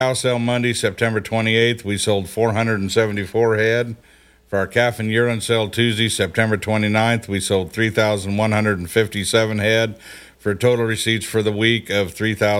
Cow sale Monday, September 28th, we sold 474 head. For our calf and yearling sale Tuesday, September 29th, we sold 3,157 head for total receipts for the week of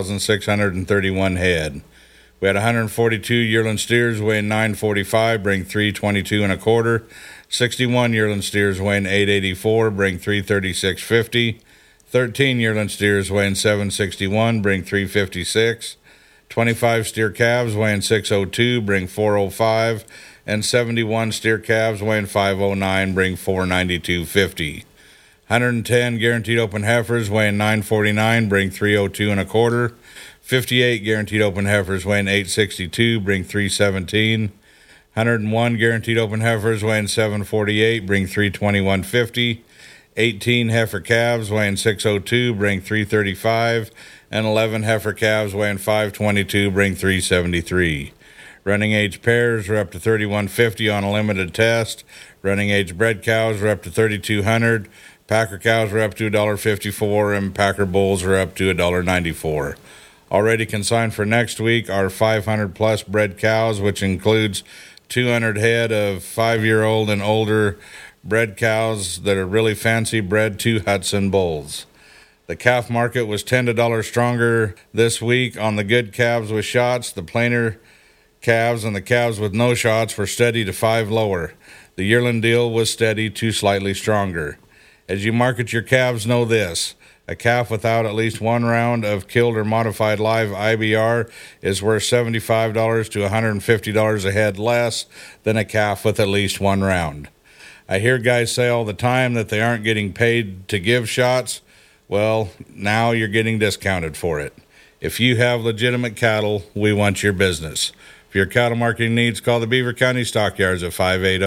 3,631 head. We had 142 yearling steers weighing 945, bring 322 and a quarter. 61 yearling steers weighing 884, bring 336.50. 13 yearling steers weighing 761, bring 356. 25 steer calves weighing 602, bring 405, and 71 steer calves weighing 509, bring 492.50. 110 guaranteed open heifers weighing 949, bring 302 and a quarter. 58 guaranteed open heifers weighing 862, bring 317. 101 guaranteed open heifers weighing 748, bring 321.50. 18 heifer calves weighing 602, bring 335. And 11 heifer calves weighing 522, bring 373. Running age pairs are up to 3150 on a limited test. Running age bred cows are up to 3200. Packer cows are up to $1.54, and Packer bulls are up to $1.94. Already consigned for next week are 500 plus bred cows, which includes 200 head of 5-year-old and older bred cows that are really fancy bred to Hudson bulls. The calf market was $10 to $1 stronger this week on the good calves with shots. The plainer calves and the calves with no shots were steady to $5 lower. The yearling deal was steady to slightly stronger. As you market your calves, know this: a calf without at least one round of killed or modified live IBR is worth $75 to $150 a head less than a calf with at least one round. I hear guys say all the time that they aren't getting paid to give shots. Well, now you're getting discounted for it. If you have legitimate cattle, we want your business. For your cattle marketing needs, call the Beaver County Stockyards at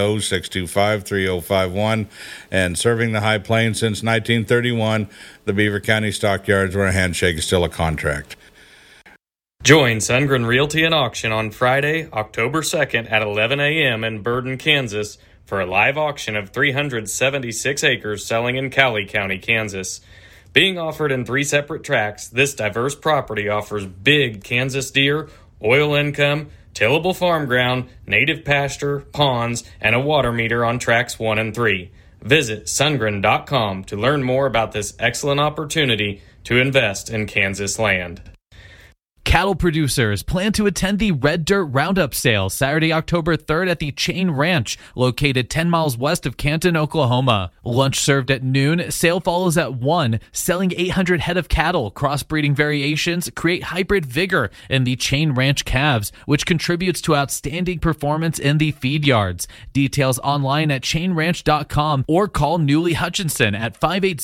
580-625-3051. And serving the High Plains since 1931, the Beaver County Stockyards, where a handshake is still a contract. Join Sundgren Realty and Auction on Friday, October 2nd at 11 a.m. in Burton, Kansas for a live auction of 376 acres selling in Cowley County, Kansas. Being offered in 3 separate tracts, this diverse property offers big Kansas deer, oil income, tillable farm ground, native pasture, ponds, and a water meter on tracks 1 and 3. Visit Sundgren.com to learn more about this excellent opportunity to invest in Kansas land. Cattle producers plan to attend the Red Dirt Roundup sale Saturday, October 3rd at the Chain Ranch, located 10 miles west of Canton, Oklahoma. Lunch served at noon, sale follows at 1. Selling 800 head of cattle, crossbreeding variations create hybrid vigor in the Chain Ranch calves, which contributes to outstanding performance in the feed yards. Details online at chainranch.com or call Newly Hutchinson at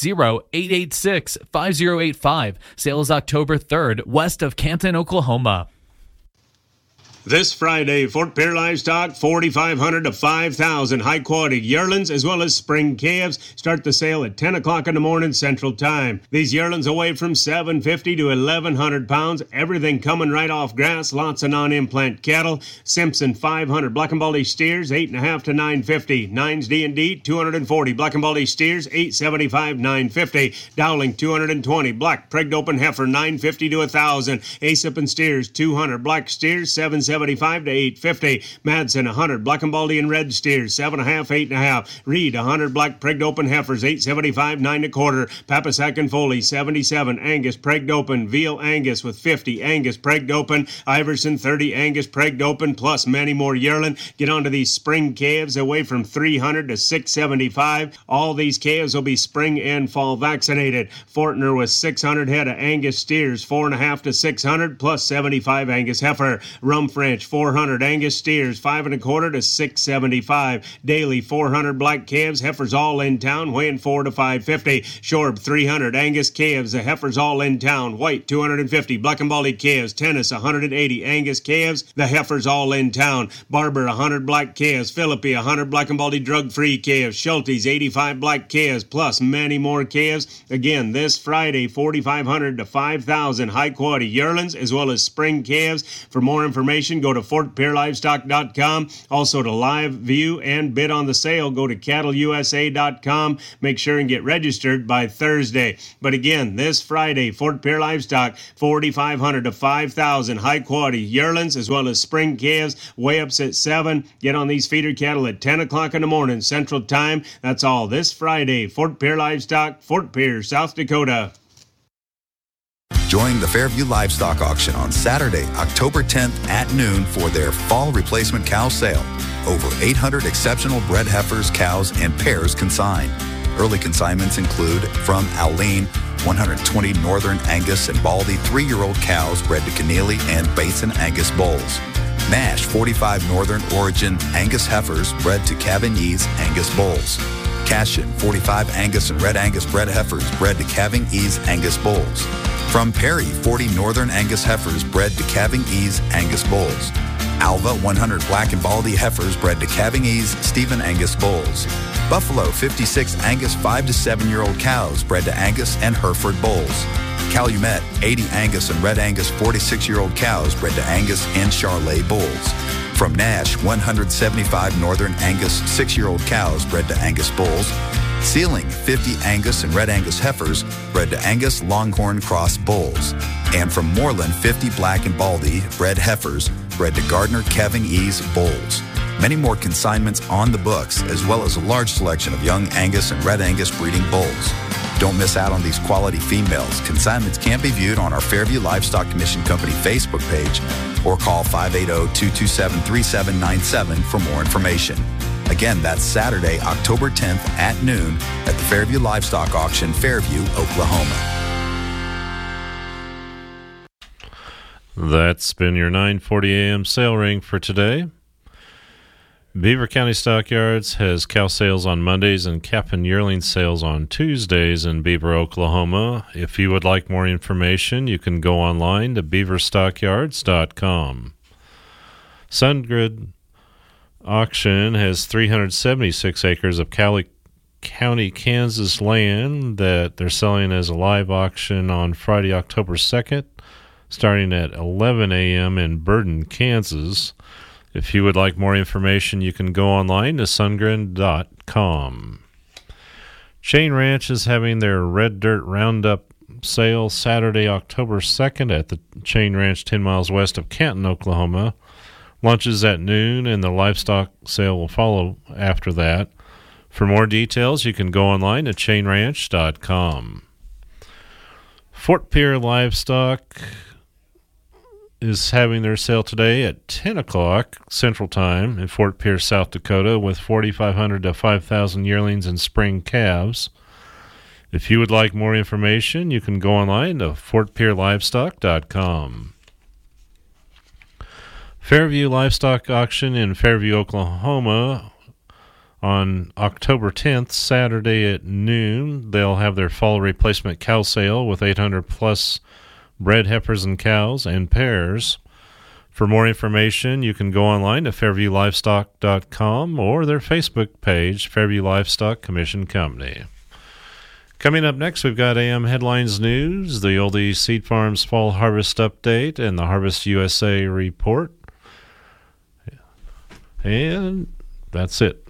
580-886-5085. Sale is October 3rd, west of Canton, Oklahoma. This Friday, Fort Pierre Livestock, 4,500 to 5,000 high-quality yearlings as well as spring calves start the sale at 10 o'clock in the morning Central Time. These yearlings weigh from 750 to 1,100 pounds, everything coming right off grass, lots of non-implant cattle. Simpson, 500. Black and Baldy steers, 8.5 to 950. Nines D&D, 240. Black and Baldy steers, 875, 950. Dowling, 220. Black Pregged Open Heifer, 950 to 1,000. Aesop and steers, 200. Black steers, 775 to 850. Madsen, 100. Black and Baldy and red steers, 7.5, 8.5. Reed, 100. Black Pregged Open Heifers, 875, 9 1/4. Papasack and Foley, 77. Angus Pregged Open. Veal Angus with 50. Angus Pregged Open. Iverson, 30. Angus Pregged Open, plus many more yearling. Get onto these spring calves away from 300 to 675. All these calves will be spring and fall vaccinated. Fortner with 600 head of Angus steers, 4.5 to 600, plus 75 Angus heifer. Rum French, 400 Angus steers, 5 1/4 to 675. Daily, 400 black calves, heifers all in town, weighing 4 to 550. Shorb, 300 Angus calves, the heifers all in town. White, 250. Black and Baldy calves. Tennis, 180 Angus calves, the heifers all in town. Barber, 100 black calves. Philippi, 100 Black and Baldy drug-free calves. Schulte's, 85 black calves, plus many more calves. Again, this Friday, 4,500 to 5,000 high-quality yearlings, as well as spring calves. For more information, information, go to FortPierLivestock.com. Also to live view and bid on the sale, go to CattleUSA.com. Make sure and get registered by Thursday. But again, this Friday, Fort Pierre Livestock, 4,500 to 5,000 high-quality yearlings as well as spring calves, weigh-ups at 7. Get on these feeder cattle at 10 o'clock in the morning Central Time. That's all this Friday, Fort Pierre Livestock, Fort Pierre, South Dakota. Join the Fairview Livestock Auction on Saturday, October 10th at noon for their fall replacement cow sale. Over 800 exceptional bred heifers, cows, and pairs consigned. Early consignments include from Alene, 120 Northern Angus and Baldy 3-year-old cows bred to Keneally and Basin Angus bulls. Nash 45 Northern Origin Angus heifers bred to Cavigny's Angus bulls. Cashin 45 Angus and Red Angus bred heifers bred to Cavigny's Angus bulls. From Perry 40 Northern Angus heifers bred to Cavigny's Angus bulls. Alva 100 Black and Baldy heifers bred to Cavigny's Stephen Angus bulls. Buffalo 56 Angus 5 to 7-year-old cows bred to Angus and Hereford bulls. Calumet 80 Angus and Red Angus 46-year-old cows bred to Angus and Charolais bulls. From Nash 175 Northern Angus 6-year-old cows bred to Angus bulls. Sealing 50 Angus and Red Angus heifers bred to Angus Longhorn Cross bulls. And from Moreland 50 Black and Baldy bred heifers bred to Gardner Cavigny's bulls. Many more consignments on the books, as well as a large selection of young Angus and Red Angus breeding bulls. Don't miss out on these quality females. Consignments can be viewed on our Fairview Livestock Commission Company Facebook page or call 580-227-3797 for more information. Again, that's Saturday, October 10th at noon at the Fairview Livestock Auction, Fairview, Oklahoma. That's been your 9:40 a.m. sale ring for today. Beaver County Stockyards has cow sales on Mondays and calf and yearling sales on Tuesdays in Beaver, Oklahoma. If you would like more information, you can go online to beaverstockyards.com. SunGrid Auction has 376 acres of Cowley County, Kansas land that they're selling as a live auction on Friday, October 2nd, starting at 11 a.m. in Burden, Kansas. If you would like more information, you can go online to sungren.com. Chain Ranch is having their Red Dirt Roundup sale Saturday, October 2nd at the Chain Ranch 10 miles west of Canton, Oklahoma. Lunch is at noon, and the livestock sale will follow after that. For more details, you can go online to chainranch.com. Fort Pierre Livestock is having their sale today at 10 o'clock Central Time in Fort Pierce, South Dakota, with 4,500 to 5,000 yearlings and spring calves. If you would like more information, you can go online to fortpierlivestock.com. Fairview Livestock Auction in Fairview, Oklahoma on October 10th, Saturday at noon. They'll have their fall replacement cow sale with 800 plus bred heifers and cows and pairs. For more information, you can go online to fairviewlivestock.com or their Facebook page, Fairview Livestock Commission Company. Coming up next, we've got AM Headlines News, the Oldie Seed Farms Fall Harvest Update, and the Harvest USA Report. And that's it.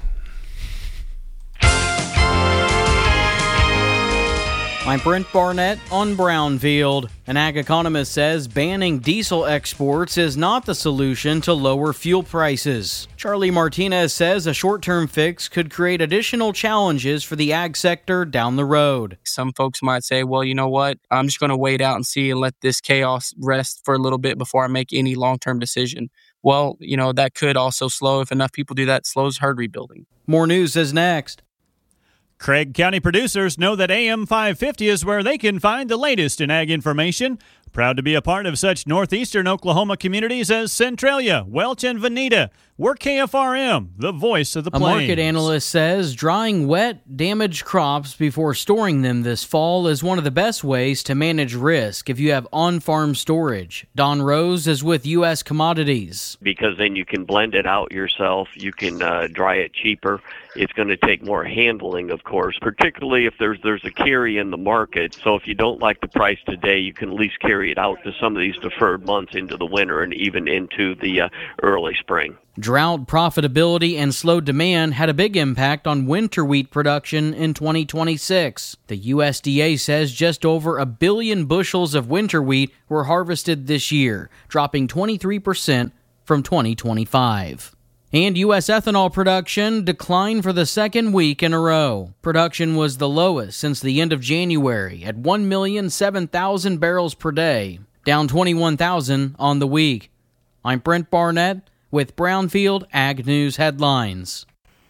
I'm Brent Barnett on Brownfield. An ag economist says banning diesel exports is not the solution to lower fuel prices. Charlie Martinez says a short-term fix could create additional challenges for the ag sector down the road. Some folks might say, well, you know what? I'm just going to wait out and see and let this chaos rest for a little bit before I make any long-term decision. Well, you know, that could also slow, if enough people do that, slows herd rebuilding. More news is next. Craig County producers know that AM 550 is where they can find the latest in ag information. Proud to be a part of such northeastern Oklahoma communities as Centralia, Welch, and Veneta. We're KFRM, the voice of the plains. A market analyst says drying wet, damaged crops before storing them this fall is one of the best ways to manage risk if you have on-farm storage. Don Rose is with U.S. Commodities. Because then you can blend it out yourself. You can dry it cheaper. It's going to take more handling, of course, particularly if there's a carry in the market. So if you don't like the price today, you can at least carry it out to some of these deferred months into the winter and even into the early spring. Drought, profitability, and slow demand had a big impact on winter wheat production in 2026. The USDA says just over 1 billion bushels of winter wheat were harvested this year, dropping 23% from 2025. And U.S. ethanol production declined for the second week in a row. Production was the lowest since the end of January at 1,007,000 barrels per day, down 21,000 on the week. I'm Brent Barnett with Brownfield Ag News Headlines.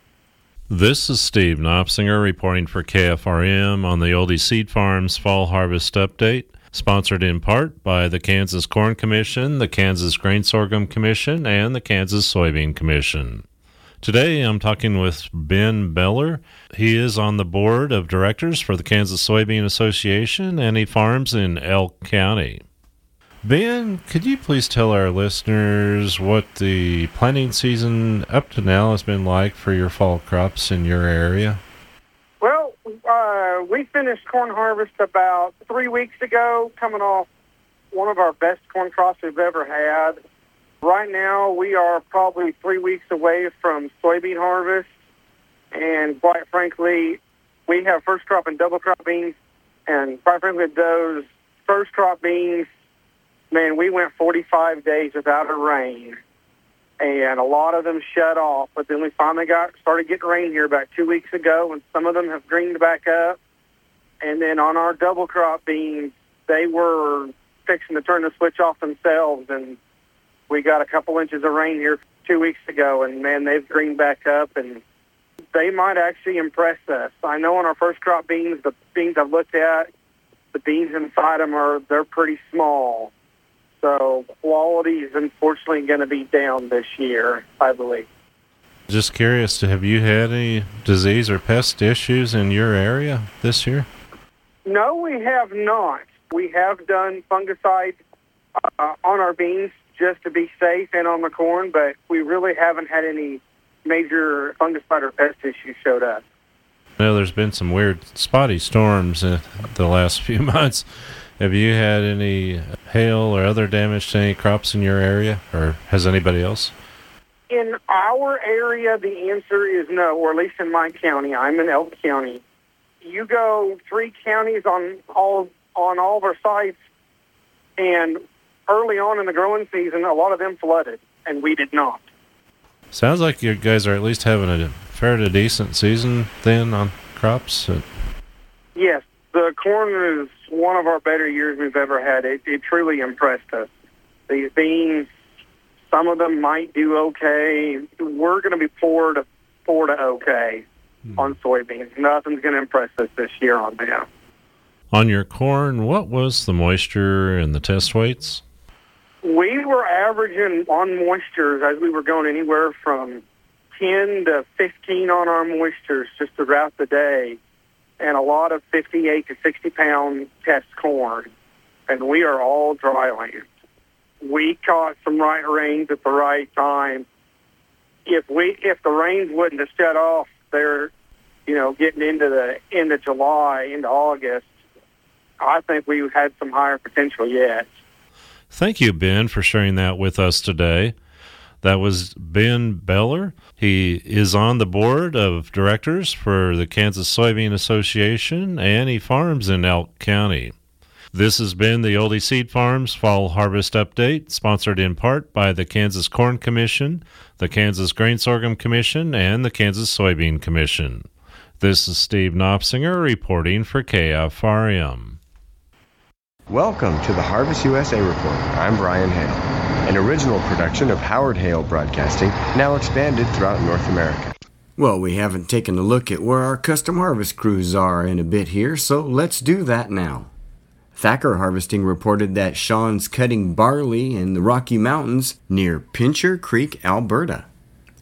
This is Steve Knopsinger reporting for KFRM on the Oldie Seed Farms Fall Harvest Update, sponsored in part by the Kansas Corn Commission, the Kansas Grain Sorghum Commission, and the Kansas Soybean Commission. Today I'm talking with Ben Beller. He is on the board of directors for the Kansas Soybean Association, and he farms in Elk County. Ben, could you please tell our listeners what the planting season up to now has been like for your fall crops in your area? Well, we finished corn harvest about 3 weeks ago, coming off one of our best corn crops we've ever had. Right now, we are probably 3 weeks away from soybean harvest, and quite frankly, we have first crop and double crop beans, and quite frankly, those first crop beans, man, we went 45 days without a rain, and a lot of them shut off. But then we finally started getting rain here about 2 weeks ago, and some of them have greened back up. And then on our double crop beans, they were fixing to turn the switch off themselves, and we got a couple inches of rain here 2 weeks ago, and man, they've greened back up, and they might actually impress us. I know on our first crop beans, the beans I've looked at, the beans inside them they're pretty small. So quality is unfortunately going to be down this year, I believe. Just curious, have you had any disease or pest issues in your area this year? No, we have not. We have done fungicide on our beans just to be safe and on the corn, but we really haven't had any major fungicide or pest issues showed up. I know there's been some weird spotty storms in the last few months. Have you had any hail or other damage to any crops in your area, or has anybody else? In our area, the answer is no, or at least in my county. I'm in Elk County. You go 3 counties on all of our sites, and early on in the growing season, a lot of them flooded, and we did not. Sounds like you guys are at least having a fairly decent season then on crops. Yes, the corn is one of our better years we've ever had. It truly impressed us. These beans, some of them might do okay. We're going to be poor to okay on soybeans. Nothing's going to impress us this year on them. On your corn, what was the moisture and the test weights? We were averaging on moistures as we were going anywhere from 10 to 15 on our moistures just throughout the day, and a lot of 58 to 60 pound test corn, and we are all dry land. We caught some right rains at the right time. If the rains wouldn't have shut off there, getting into the end of July, into August, I think we had some higher potential yet. Thank you, Ben, for sharing that with us today. That was Ben Beller. He is on the board of directors for the Kansas Soybean Association, and he farms in Elk County. This has been the Oldie Seed Farms Fall Harvest Update, sponsored in part by the Kansas Corn Commission, the Kansas Grain Sorghum Commission, and the Kansas Soybean Commission. This is Steve Knopsinger reporting for KFRM. Welcome to the Harvest USA Report. I'm Brian Hale, an original production of Howard Hale Broadcasting, now expanded throughout North America. Well, we haven't taken a look at where our custom harvest crews are in a bit here, so let's do that now. Thacker Harvesting reported that Sean's cutting barley in the Rocky Mountains near Pincher Creek, Alberta.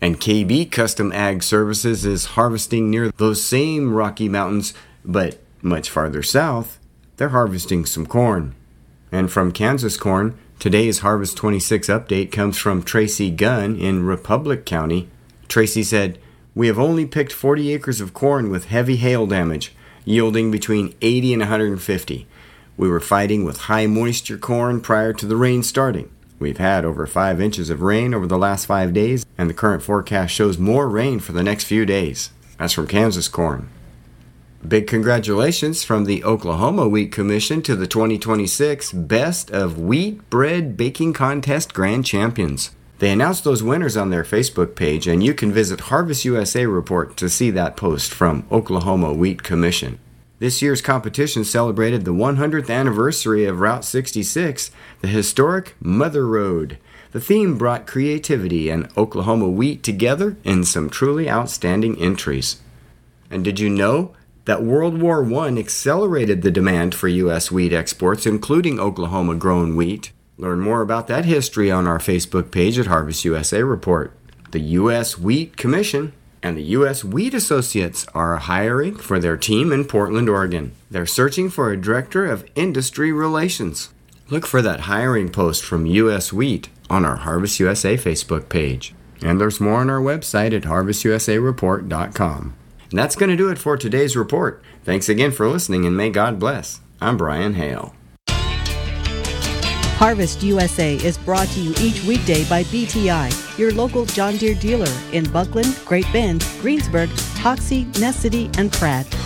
And KB Custom Ag Services is harvesting near those same Rocky Mountains, but much farther south. They're harvesting some corn. And from Kansas Corn, today's Harvest 26 update comes from Tracy Gunn in Republic County. Tracy said, "We have only picked 40 acres of corn with heavy hail damage, yielding between 80 and 150. We were fighting with high moisture corn prior to the rain starting. We've had over 5 inches of rain over the last 5 days, and the current forecast shows more rain for the next few days." That's from Kansas Corn. Big congratulations from the Oklahoma Wheat Commission to the 2026 Best of Wheat Bread Baking Contest Grand Champions. They announced those winners on their Facebook page, and you can visit Harvest USA Report to see that post from Oklahoma Wheat Commission. This year's competition celebrated the 100th anniversary of Route 66, the historic Mother Road. The theme brought creativity and Oklahoma wheat together in some truly outstanding entries. And did you know that World War I accelerated the demand for U.S. wheat exports, including Oklahoma-grown wheat? Learn more about that history on our Facebook page at Harvest USA Report. The U.S. Wheat Commission and the U.S. Wheat Associates are hiring for their team in Portland, Oregon. They're searching for a director of industry relations. Look for that hiring post from U.S. Wheat on our Harvest USA Facebook page. And there's more on our website at harvestusareport.com. And that's going to do it for today's report. Thanks again for listening, and may God bless. I'm Brian Hale. Harvest USA is brought to you each weekday by BTI, your local John Deere dealer in Buckland, Great Bend, Greensburg, Hoxie, Ness City, and Pratt.